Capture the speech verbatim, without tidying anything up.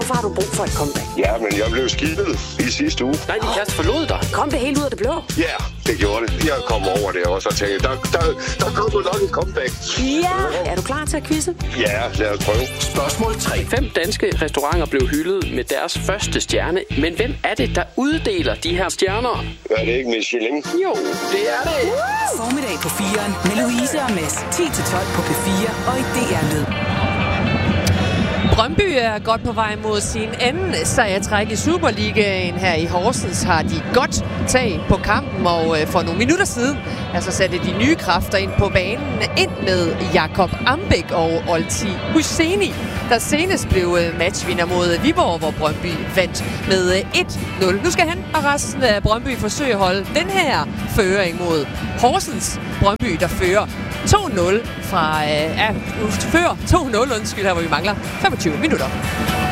Hvorfor har du brug for et comeback? Ja, men jeg blev skidt i sidste uge. Nej, din kæreste forlod dig. Kom det helt ud af det blå? Ja, det gjorde det. Jeg kom over det også og tænkte, der, der, der kommer nok et comeback. Ja, er du klar til at quizze? Ja, lad os prøve. Spørgsmål tre. Fem danske restauranter blev hyldet med deres første stjerne. Men hvem er det, der uddeler de her stjerner? Er det ikke Michelin? Jo, det er det. Formiddag på firen med Louise og Mads. ti til tolv på P fire og i D R Lyd. Brøndby er godt på vej mod sin anden sejrtræk i Superligaen. Her i Horsens har de godt tag på kampen, og for nogle minutter siden altså satte de nye kræfter ind på banen ind med Jakob Ambæk og Olti Husseini, der senest blev matchvinder mod Viborg, hvor Brøndby vandt med et nul. Nu skal han og resten af Brøndby forsøge at holde den her føring mod Horsens. Brøndby, der fører to nul fra... Øh, ja, før to nul, undskyld, her hvor vi mangler femogtyve minutter.